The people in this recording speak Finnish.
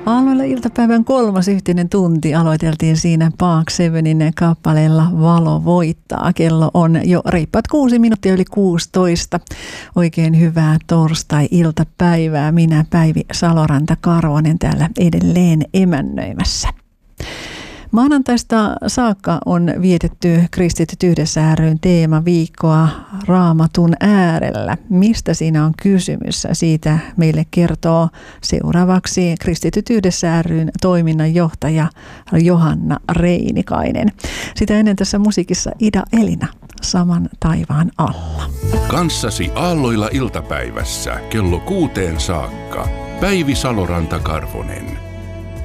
Aamulla iltapäivän 3. yhteinen tunti aloiteltiin siinä Park Sevenin kappaleella Valo voittaa. Kello on jo reippaat 6 minuuttia yli 16. Oikein hyvää torstai-iltapäivää. Minä Päivi Saloranta-Karvonen täällä edelleen emännöimässä. Maanantaista saakka on vietetty Kristityt yhdessä ry:n teemaviikkoa Raamatun äärellä. Mistä siinä on kysymys? Siitä meille kertoo seuraavaksi Kristityt yhdessä ry:n toiminnanjohtaja Johanna Reinikainen. Sitä ennen tässä musiikissa Ida Elina, Saman taivaan alla. Kanssasi aalloilla iltapäivässä kello 6 saakka. Päivi Saloranta-Karvonen.